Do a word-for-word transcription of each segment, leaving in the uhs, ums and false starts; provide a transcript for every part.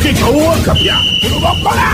okikawo kapya olubakola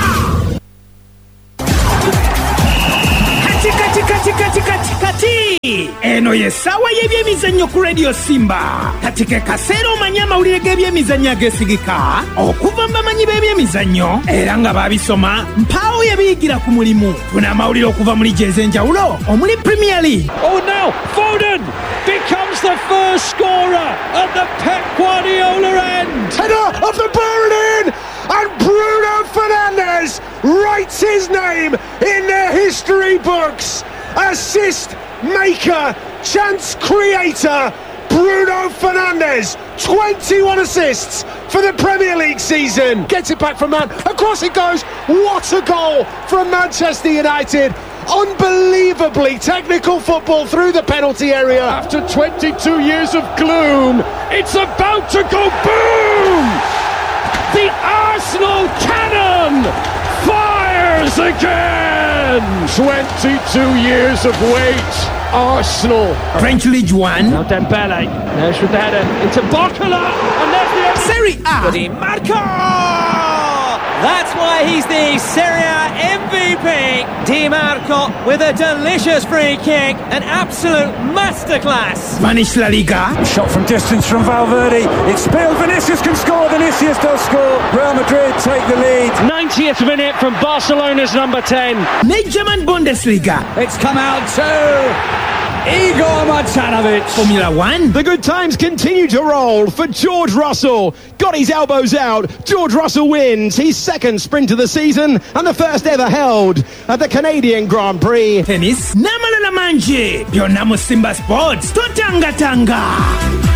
kati kati kati kati kati kati eno yesawa y'ebyemizannyo ku Radio Simba kati ke kaseera omanya amawulire g'ebyemizannyo ageesigika okuva mu bamanyi b'ebyemizannyo era nga baabisoma mpaawo yabiyigira ku mulimu funa amawulire okuva mu ligi ez'enjawulo omuli Premier League. Oh, now Foden becomes the first scorer at the Pep Guardiola end. Header of the Berlin, and Bruno Fernandes writes his name in their history books. Assist maker, chance creator, Bruno Fernandes, twenty-one assists for the Premier League season. Gets it back from Man, across it goes. What a goal from Manchester United. Unbelievably technical football through the penalty area. After twenty-two years of gloom, it's about to go boom! The Arsenal cannon fires again! twenty-two years of wait. Arsenal. French League One. Now Dembele. There's with the header into Barcola. And there's the Serie A. Di Marco! That's why he's the Serie A M V P. Di Marco with a delicious free kick. An absolute masterclass. Spanish La Liga. Shot from distance from Valverde. It's spilled. Vinicius can score. Vinicius does score. Real Madrid take the lead. ninetieth minute from Barcelona's number ten. German Bundesliga. It's come out to Igor Martinovic. Formula One. The good times continue to roll for George Russell. Got his elbows out. George Russell wins his second sprint of the season and the first ever held at the Canadian Grand Prix. Tennis. Namalala manje. Byonna mu Simba Sports. Totanga tanga.